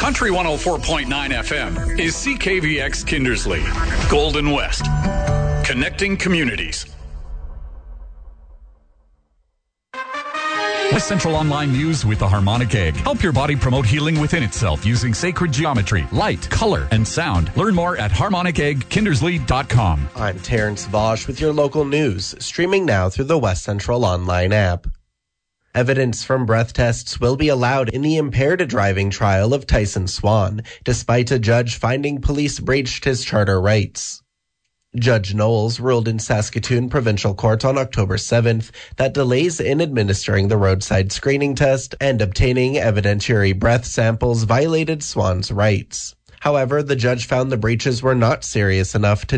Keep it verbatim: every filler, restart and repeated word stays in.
Country one oh four point nine F M is C K V X Kindersley, Golden West, connecting communities. West Central Online News with the Harmonic Egg. Help your body promote healing within itself using sacred geometry, light, color, and sound. Learn more at harmonic egg kindersley dot com. I'm Terrence Vosch with your local news, streaming now through the West Central Online app. Evidence from breath tests will be allowed in the impaired driving trial of Tyson Swan, despite a judge finding police breached his charter rights. Judge Knowles ruled in Saskatoon Provincial Court on October seventh that delays in administering the roadside screening test and obtaining evidentiary breath samples violated Swan's rights. However, the judge found the breaches were not serious enough to